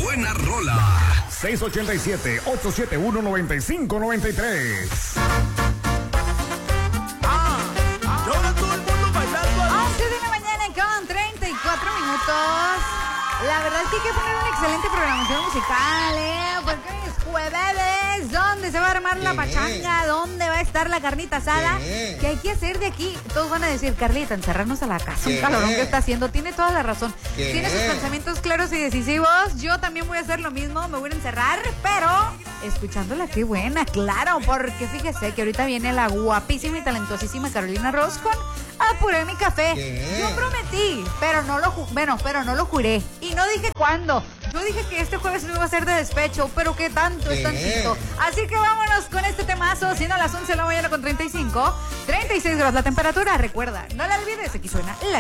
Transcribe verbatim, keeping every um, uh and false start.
buena rola. seis ocho siete, ocho siete uno, nueve cinco nueve tres. Ah, ahora todo el mundo bailando. once de la mañana con treinta y cuatro minutos. La verdad es que hay que poner una excelente programación musical, ¿eh? Porque hoy es jueves, ¿dónde se va a armar la pachanga? ¿Dónde va a estar la carnita asada? ¿Qué? ¿Qué hay que hacer de aquí? Todos van a decir, Carlita, encerrarnos a la casa. Un ¿Qué? calorón que está haciendo. Tiene toda la razón. ¿Qué? Tiene sus pensamientos claros y decisivos. Yo también voy a hacer lo mismo. Me voy a encerrar, pero escuchándola, qué buena, claro. Porque fíjese que ahorita viene la guapísima y talentosísima Carolina Ross con Apuré mi café. ¿Qué? Yo prometí, pero no lo ju- bueno, pero no lo juré. Y no dije cuándo. Yo dije que este jueves no iba a ser de despecho, pero qué tanto es ¿Qué? tantito. Así que vámonos con este temazo, siendo a las once de la mañana con treinta y cinco, treinta y seis grados la temperatura. Recuerda, no la olvides, aquí suena la